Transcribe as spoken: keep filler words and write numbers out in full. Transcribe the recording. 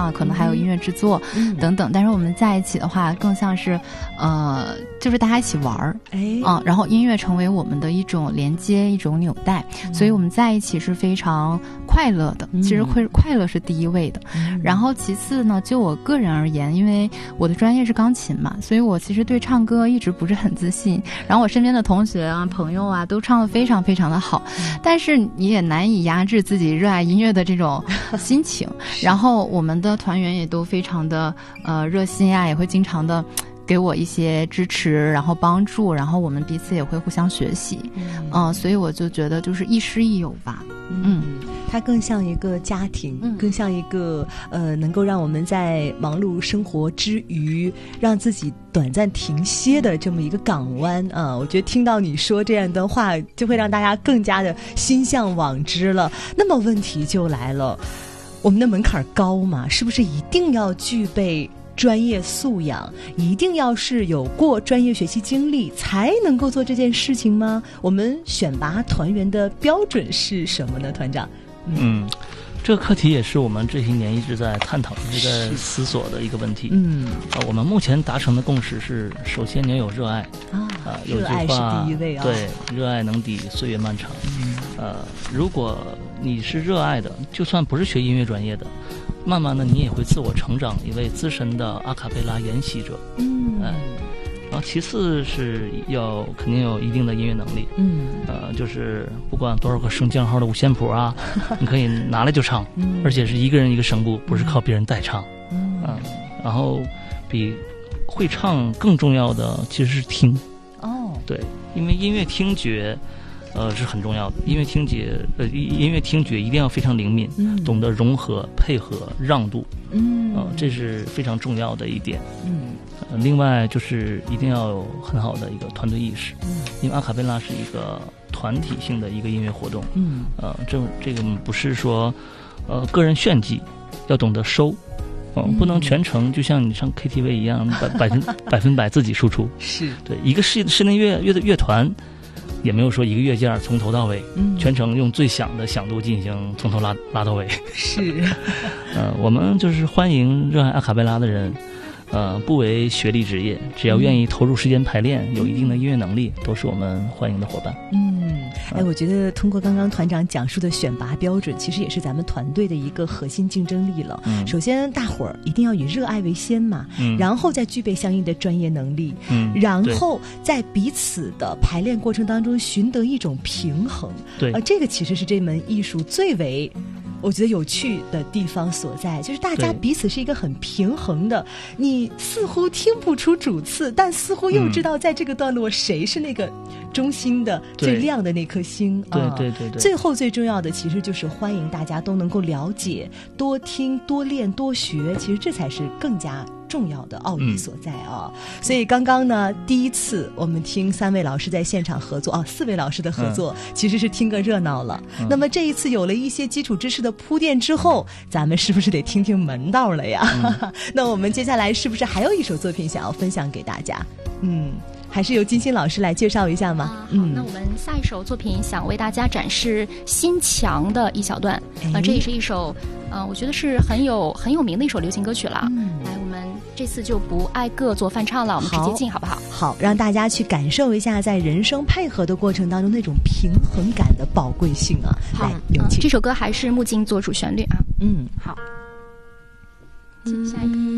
啊，可能还有音乐制作、嗯、等等。但是我们在一起的话，更像是呃，就是大家一起玩儿，哎啊，然后音乐成为我们的一种连接，一种纽带，嗯、所以我们在一起是非常快乐的。其实会快乐是第一位的，嗯、然后其次呢，就我个人而言，因为我的专业是钢琴嘛，所以我其实对唱歌一直不是很自信。然后我身边的同学啊、朋友啊，都唱得非常非常的好，嗯、但是你也难以压制自己热爱音乐的这种心情。然后我们的团员也都非常的呃热心啊，也会经常的给我一些支持，然后帮助，然后我们彼此也会互相学习，嗯、呃，所以我就觉得就是亦师亦友吧，嗯。 它更像一个家庭，嗯、更像一个呃，能够让我们在忙碌生活之余，让自己短暂停歇的这么一个港湾啊！我觉得听到你说这样的话，就会让大家更加的心向往之了。那么问题就来了，我们的门槛高吗？是不是一定要具备专业素养，一定要是有过专业学习经历才能够做这件事情吗？我们选拔团员的标准是什么呢，团长？ 嗯，这个课题也是我们这些年一直在探讨、一直在思索的一个问题。嗯，呃，我们目前达成的共识是，首先你要有热爱啊，呃、有句话， 热爱是第一位啊， 对，热爱能抵岁月漫长。嗯，呃，如果你是热爱的，就算不是学音乐专业的，慢慢的你也会自我成长一位资深的阿卡贝拉研习者。嗯，呃然后其次是要肯定有一定的音乐能力，嗯，呃，就是不管多少个升降号的五线谱啊，你可以拿来就唱，嗯、而且是一个人一个声部，不是靠别人代唱，嗯、呃，然后比会唱更重要的其实是听，哦，对，因为音乐听觉。呃，是很重要的。音乐听觉，呃，音乐听觉一定要非常灵敏，嗯、懂得融合、配合、让渡，嗯，呃，这是非常重要的一点。嗯，呃，另外就是一定要有很好的一个团队意识，嗯，因为阿卡贝拉是一个团体性的一个音乐活动，嗯，呃，这这个不是说，呃，个人炫技，要懂得收。嗯，不能全程就像你上 K T V 一样，百百分百分百自己输出。是对一个室室内乐乐的乐团。也没有说一个乐件从头到尾，嗯，全程用最响的响度进行从头拉拉到尾。是，呃，我们就是欢迎热爱阿卡贝拉的人，呃，不为学历职业，只要愿意投入时间排练，嗯、有一定的音乐能力，都是我们欢迎的伙伴。 嗯，哎，我觉得通过刚刚团长讲述的选拔标准，其实也是咱们团队的一个核心竞争力了。嗯，首先大伙儿一定要以热爱为先嘛，嗯，然后再具备相应的专业能力，嗯，然后在彼此的排练过程当中寻得一种平衡。对，呃，这个其实是这门艺术最为。我觉得有趣的地方所在，就是大家彼此是一个很平衡的，你似乎听不出主次，但似乎又知道在这个段落谁是那个中心的、最亮的那颗星。 对对对对。 最后最重要的其实就是欢迎大家都能够了解，多听、多练、多学，其实这才是更加重要的奥义所在啊、嗯！所以刚刚呢，第一次我们听三位老师在现场合作啊，四位老师的合作、嗯、其实是听个热闹了、嗯。那么这一次有了一些基础知识的铺垫之后，咱们是不是得听听门道了呀？嗯、那我们接下来是不是还有一首作品想要分享给大家？嗯。还是由金星老师来介绍一下吗？ 啊、好，那我们下一首作品想为大家展示心墙的一小段。啊、呃，这也是一首，呃，我觉得是很有很有名的一首流行歌曲了。嗯，来，我们这次就不挨个做翻唱了，我们直接进好不好？ 好，让大家去感受一下在人声配合的过程当中那种平衡感的宝贵性啊！ 好，嗯、这首歌还是木镜做主旋律啊。 嗯， 好，接下一个。